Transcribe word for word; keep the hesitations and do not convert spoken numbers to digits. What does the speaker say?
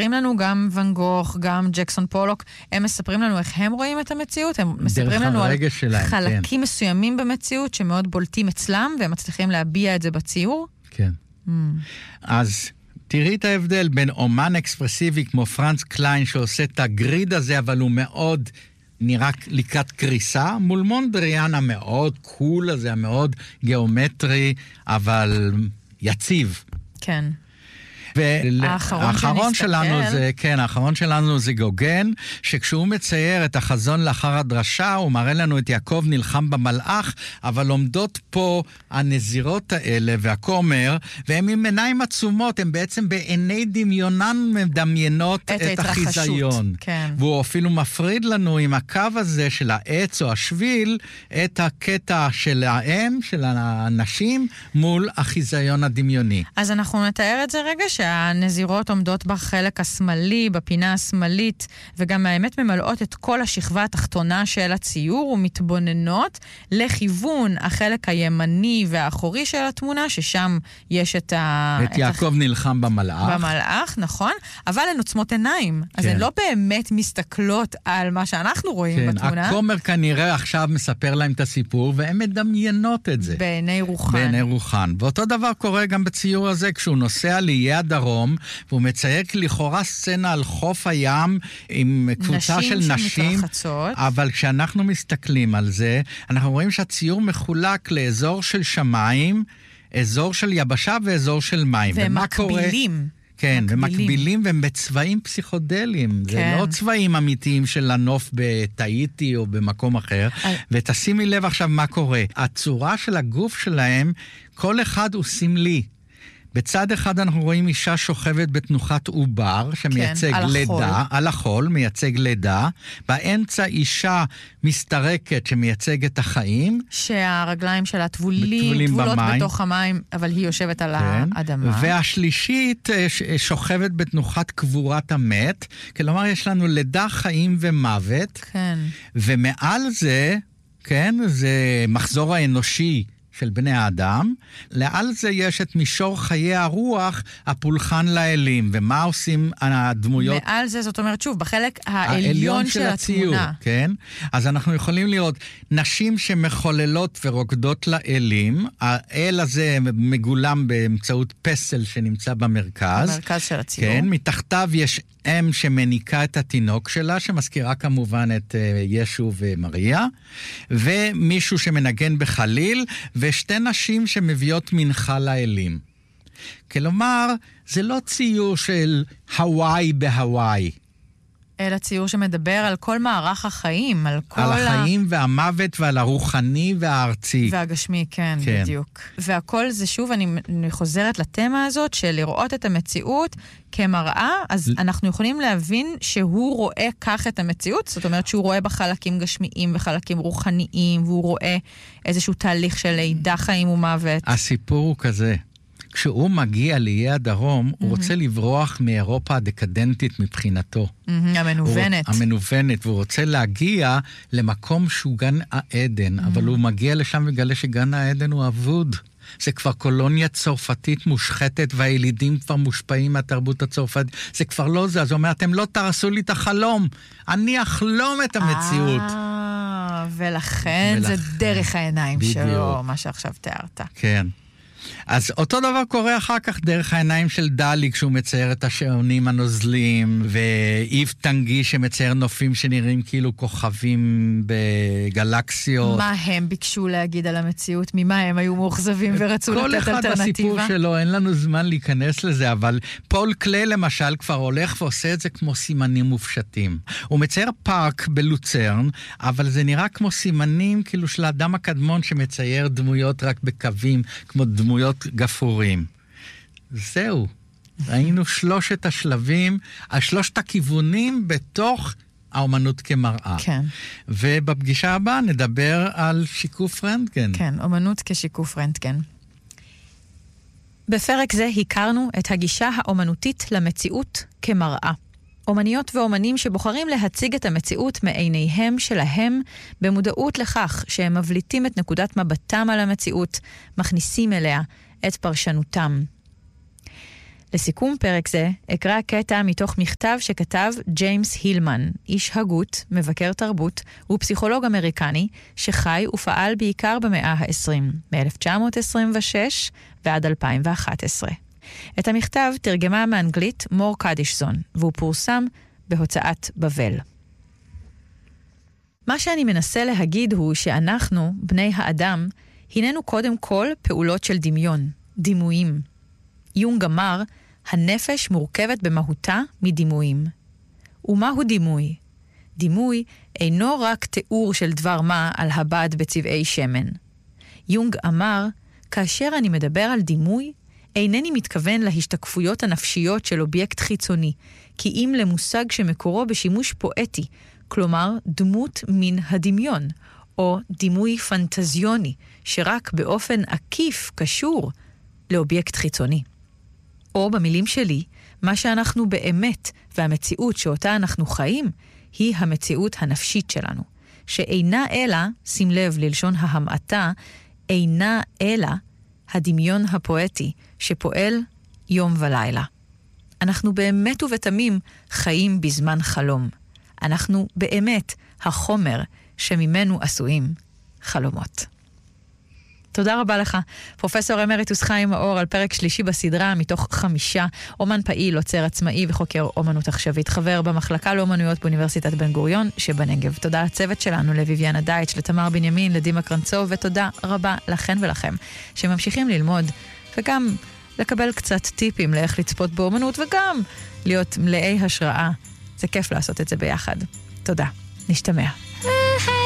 מספרים לנו גם ון גוך, גם ג'קסון פולוק, הם מספרים לנו איך הם רואים את המציאות, הם מספרים לנו על שלהם, חלקים כן. מסוימים במציאות שמאוד בולטים אצלם, והם מצליחים להביע את זה בציור. כן. Mm. אז תראי את ההבדל בין אומן אקספרסיבי כמו פרנץ קליין, שעושה את הגריד הזה, אבל הוא מאוד נראה לקראת קריסה, מול מונדריאן המאוד קול הזה, המאוד גיאומטרי, אבל יציב. כן. והאחרון שלנו זה, כן, האחרון שלנו זה גוגן, שכשהוא מצייר את החזון לאחר הדרשה, הוא מראה לנו את יעקב נלחם במלאך, אבל עומדות פה הנזירות האלה והכומר, והם עם עיניים עצומות, הם בעצם בעיני דמיונן מדמיינות את, את החיזיון. כן. והוא אפילו מפריד לנו עם הקו הזה של העץ או השביל, את הקטע של האם, של האנשים, מול החיזיון הדמיוני. אז אנחנו נתאר את זה רגע שהנזירות עומדות בחלק השמאלי, בפינה השמאלית, וגם האמת ממלאות את כל השכבה התחתונה של הציור, ומתבוננות לכיוון החלק הימני והאחורי של התמונה, ששם יש את ה... את יעקב הח... נלחם במלאך. במלאך, נכון, אבל הן עוצמות עיניים. כן. אז הן לא באמת מסתכלות על מה שאנחנו רואים כן, בתמונה. הכומר כנראה עכשיו מספר להם את הסיפור, והן מדמיינות את זה. בעיני רוחן. בעיני רוחן. ואותו דבר קורה גם בציור הזה, כשהוא נוסע לאיי הדרום, והוא מצייר לכאורה סצנה על חוף הים, עם קבוצה של נשים, אבל כשאנחנו מסתכלים על זה, אנחנו רואים שהציור מחולק לאזור של שמיים, אזור של יבשה ואזור של מים. והם מקבילים. כן, ומקבילים, והם בצבעים פסיכודליים. כן. זה לא צבעים אמיתיים של הנוף בטאיטי או במקום אחר. ותשימי לב עכשיו מה קורה. הצורה של הגוף שלהם, כל אחד הוא סמלי. בצד אחד אנחנו רואים אישה שוכבת בתנוחת עובר, שמייצג כן, לידה, על החול, מייצג לידה. באמצע אישה מסתרקת שמייצג את החיים. שהרגליים שלה טבולים, טבולות במים. בתוך המים, אבל היא יושבת על כן. האדמה. והשלישית שוכבת בתנוחת קבורת המת, כלומר יש לנו לידה, חיים ומוות. כן. ומעל זה, כן, זה מחזור האנושי, של בני האדם, לעל זה יש את מישור חיי הרוח, הפולחן לאלים, ומה עושים הדמויות? מעל זה, זאת אומרת, שוב, בחלק העליון של, של הציור, התמונה. כן? אז אנחנו יכולים לראות נשים שמחוללות ורוקדות לאלים, האל הזה מגולם באמצעות פסל שנמצא במרכז. במרכז של הציור. כן, מתחתיו יש אם שמניקה את התינוק שלה, שמזכירה כמובן את ישו ומריה, ומישהו שמנגן בחליל, ושתי נשים שמביאות מנחה לאלים. כלומר, זה לא ציור של הוואי בהוואי. אלא ציור שמדבר על כל מערך החיים, על כל על החיים ה... והמוות ועל הרוחני והארצי. והגשמי, כן, כן, בדיוק. והכל זה שוב, אני, אני חוזרת לתמה הזאת, של לראות את המציאות כמראה, אז ל... אנחנו יכולים להבין שהוא רואה כך את המציאות, זאת אומרת שהוא רואה בחלקים גשמיים וחלקים רוחניים, והוא רואה איזשהו תהליך של לידה, חיים ומוות. הסיפור הוא כזה. כשהוא מגיע לאיי הדרום, mm-hmm. הוא רוצה לברוח מאירופה הדקדנטית מבחינתו. Mm-hmm, המנוונת. הוא, המנוונת, והוא רוצה להגיע למקום שהוא גן העדן, mm-hmm. אבל הוא מגיע לשם וגלה שגן העדן הוא אבוד. זה כבר קולוניה צרפתית מושחתת, והילידים כבר מושפעים מהתרבות הצרפתית. זה כבר לא זה, אז הוא אומר, אתם לא תרסו לי את החלום, אני אחלום את המציאות. אה, ולכן זה דרך העיניים שלו, מה שעכשיו תיארת. כן. אז אותו דבר קורה אחר כך דרך העיניים של דלי, כשהוא מצייר את השעונים הנוזלים, ואיב טנגי שמצייר נופים שנראים כאילו כוכבים בגלקסיות. מה הם ביקשו להגיד על המציאות? ממה הם היו מאוכזבים ורצו לתת אלטרנטיבה? כל אחד בסיפור שלו, אין לנו זמן להיכנס לזה, אבל פול קלי למשל כבר הולך ועושה את זה כמו סימנים מופשטים. הוא מצייר פארק בלוצרן, אבל זה נראה כמו סימנים כאילו של האדם הקדמון שמצייר דמויות רק בקווים, כמו דמויות גפורים. זהו. ראינו שלושת השלבים, שלושת הכיוונים בתוך האומנות כמראה. כן. ובפגישה הבאה נדבר על שיקוף רנטגן. כן, אומנות כשיקוף רנטגן. בפרק זה הכרנו את הגישה האומנותית למציאות כמראה. אומניות ואומנים שבוחרים להציג את המציאות מעיניהם שלהם, במודעות לכך שהם מבליטים את נקודת מבטם על המציאות, מכניסים אליה את פרשנותם. לסיכום פרק זה, אקרא קטע מתוך מכתב שכתב ג'יימס הילמן, איש הגות, מבקר תרבות ופסיכולוג אמריקני, שחי ופעל בעיקר במאה ה-עשרים, מ-אלף תשע מאות עשרים ושש ועד אלפיים ואחת עשרה. את המכתב תרגמה מאנגלית מור קדישזון, והוא פורסם בהוצאת בבל. מה שאני מנסה להגיד הוא שאנחנו, בני האדם, הננו קודם כל פעולות של דמיון, דימויים. יונג אמר, הנפש מורכבת במהותה מדימויים. ומהו דימוי? דימוי אינו רק תיאור של דבר מה על הבד בצבעי שמן. יונג אמר, כאשר אני מדבר על דימוי, אינני מתכוון להשתקפויות הנפשיות של אובייקט חיצוני, כי אם למושג שמקורו בשימוש פואטי, כלומר דמות מן הדמיון, או דימוי פנטזיוני, שרק באופן עקיף קשור לאובייקט חיצוני. או במילים שלי, מה שאנחנו באמת והמציאות שאותה אנחנו חיים, היא המציאות הנפשית שלנו, שאינה אלא, שים לב ללשון ההמעטה, אינה אלא הדמיון הפואטי שפועל יום ולילה. אנחנו באמת ובתמים חיים בזמן חלום. אנחנו באמת החומר שממנו עשויים חלומות. תודה רבה לך, פרופסור אמריטוס חיים מאור, על פרק שלישי בסדרה מתוך חמישה, אומן פעיל, עוצר עצמאי וחוקר אומנות עכשווית, חבר במחלקה לאומנויות באוניברסיטת בן גוריון שבנגב. תודה לצוות שלנו, לביביאנה דייטש, לתמר בנימין, לדימה קרנצוב, ותודה רבה לכן ולכם שממשיכים ללמוד וגם לקבל קצת טיפים לאיך לצפות באומנות וגם להיות מלאי השראה. זה כיף לעשות את זה ביחד. תודה. נשתמע.